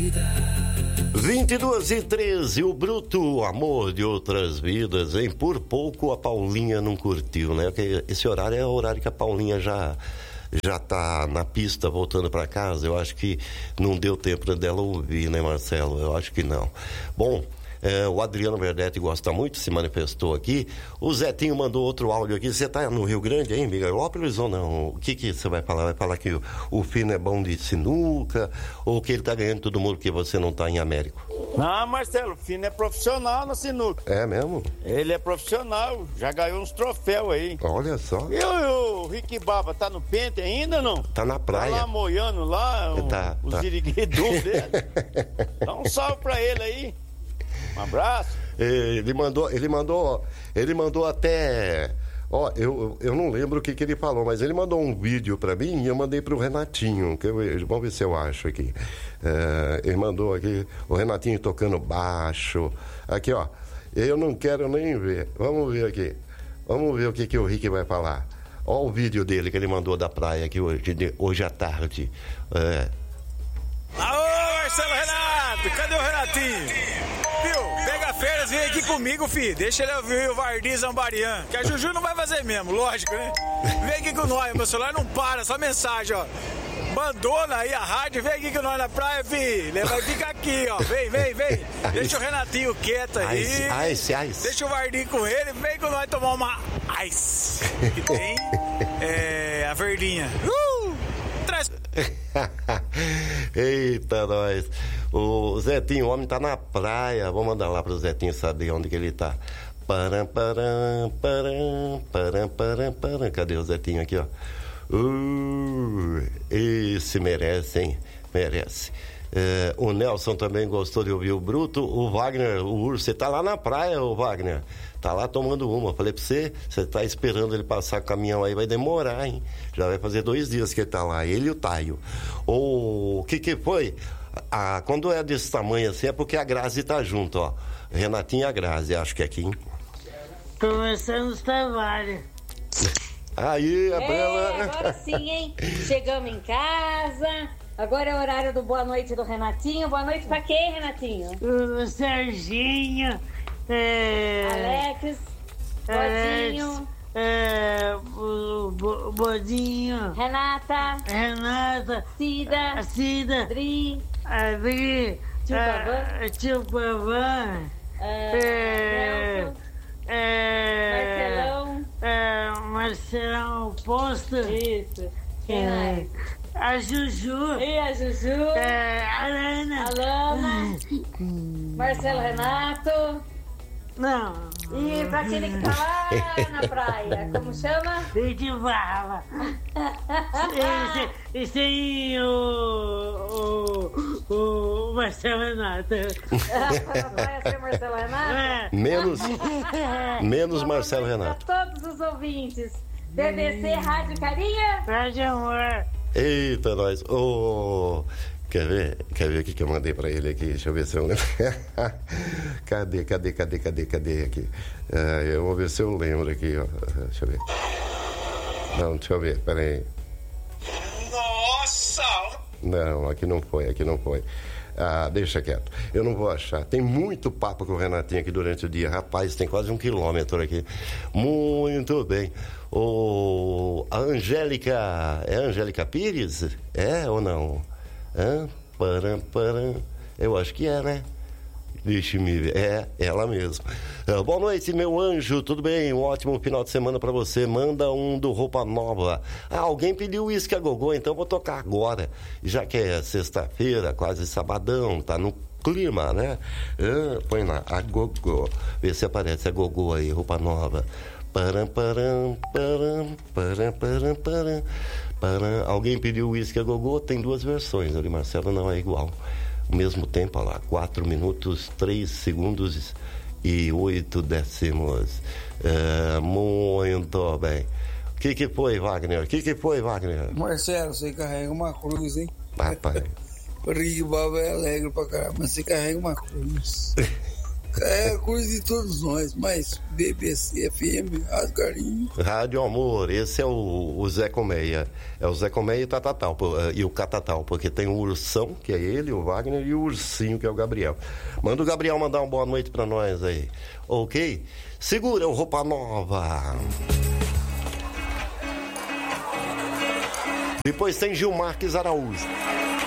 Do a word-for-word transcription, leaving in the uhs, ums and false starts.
vinte e duas e treze, o bruto amor de outras vidas, hein? Por pouco a Paulinha não curtiu, né? Porque esse horário é o horário que a Paulinha já já tá na pista voltando para casa. Eu acho que não deu tempo dela ouvir, né, Marcelo? Eu acho que não. Bom, é, o Adriano Verdetti gosta muito, se manifestou aqui. O Zetinho mandou outro áudio aqui. Você tá no Rio Grande, hein, Miguelópolis ou não? O que que você vai falar? Vai falar que o, o Fino é bom de sinuca ou que ele tá ganhando todo mundo que você não tá em Américo? Não, Marcelo, o Fino é profissional na sinuca. É mesmo? Ele é profissional, já ganhou uns troféus aí. Olha só. E o, o Rick Baba tá no pente ainda não? Tá na praia. Tá lá moiando lá, um, tá, os tá. ziriguidum dele. Dá um salve pra ele aí. Um abraço. Ele mandou, ele mandou, ele mandou até, ó, eu, eu não lembro o que que ele falou, mas ele mandou um vídeo pra mim e eu mandei pro Renatinho, que eu, vamos ver se eu acho aqui. É, ele mandou aqui, o Renatinho tocando baixo, aqui ó, eu não quero nem ver, vamos ver aqui, vamos ver o que que o Rick vai falar. Ó o vídeo dele que ele mandou da praia aqui hoje, de, hoje à tarde. É. Alô, Marcelo Renato, cadê o Renatinho? Viu? Pega férias, vem aqui comigo, filho. Deixa ele ouvir o Vardim Zambarian. Que a Juju não vai fazer mesmo, lógico, né? Vem aqui com nós, meu celular não para, só mensagem, ó. Abandona aí a rádio, vem aqui com nós na praia, filho. Ele vai ficar aqui, ó. Vem, vem, vem. Deixa o Renatinho quieto aí. Ice, ice, ice. Deixa o Vardim com ele, vem com nós tomar uma ice. Que tem é, a verdinha. Uh! Traz. Eita, nós. O Zetinho, o homem tá na praia. Vou mandar lá pro Zetinho saber onde que ele tá. Param, param, param, param, param, param. Cadê o Zetinho aqui, ó? Uh, esse merece, hein? Merece. É, o Nelson também gostou de ouvir o Bruto. O Wagner, o Urso, você tá lá na praia, o Wagner. Tá lá tomando uma. Falei pra você, você tá esperando ele passar o caminhão aí, vai demorar, hein? Já vai fazer dois dias que ele tá lá, ele e o Taio. O que que foi? Ah, quando é desse tamanho assim, é porque a Grazi tá junto, ó. Renatinho e a Grazi, acho que é aqui, hein? Começando os trabalhos. Aí, a é, Bela... agora sim, hein? Chegamos em casa. Agora é o horário do boa noite do Renatinho. Boa noite pra quem, Renatinho? O Serginho. É... Alex. Bodinho. É... O Bo- Bodinho. Renata. Renata. Cida. Cida. Dri. Adri. Tio Pavan. Tio Pavan. É... Nelson. É... Marcelão. É... Marcelão Posto. Isso. Quem É... mais? A Juju. E a Juju. É... A Lana. A Lana. Marcelo Renato. Não. E pra aquele que tá lá na praia, como chama? Lady Bala. Esse, esse aí, o, o, o Marcelo Renato. Na praia ser Marcelo Renato? É. Menos, menos Marcelo Renato. Para todos os ouvintes. B B C Rádio Carinha. Rádio Amor. Eita, nós. Ô... Quer ver? Quer ver o que que eu mandei pra ele aqui? Deixa eu ver se eu lembro. Cadê, cadê, cadê, cadê, cadê aqui? Ah, eu vou ver se eu lembro aqui, ó. Deixa eu ver. Não, deixa eu ver, peraí. Nossa! Não, aqui não foi, aqui não foi. Ah, deixa quieto. Eu não vou achar. Tem muito papo com o Renatinho aqui durante o dia. Rapaz, tem quase um quilômetro aqui. Muito bem. O... A Angélica... É a Angélica Pires? É ou não? Hã? Param, param. Eu acho que é, né? Deixa-me ver. É, ela mesmo. É, boa noite, meu anjo. Tudo bem? Um ótimo final de semana pra você. Manda um do Roupa Nova. Ah, alguém pediu uísque a gogô, então vou tocar agora. Já que é sexta-feira, quase sabadão, tá no clima, né? Ah, põe lá, a gogô. Vê se aparece a gogô aí, Roupa Nova. Param, param, param, param, param, param, param. Alguém pediu uísque a gogô? Tem duas versões ali, Marcelo, não é igual. Ao mesmo tempo, olha lá, quatro minutos, três segundos e oito décimos. É, muito bem. O que que foi, Wagner? O que que foi, Wagner? Marcelo, você carrega uma cruz, hein? Rapaz. O Rick Baba é alegre pra caramba, mas você carrega uma cruz. É coisa de todos nós, mas B B C F M, Rádio Carinho. Rádio Amor, esse é o, o Zé Colmeia. É o Zé Colmeia e o Tatatal, e o Catatal, porque tem o Ursão, que é ele, o Wagner, e o Ursinho, que é o Gabriel. Manda o Gabriel mandar uma boa noite pra nós aí, ok? Segura o Roupa Nova. Depois tem Gil Marques Araújo.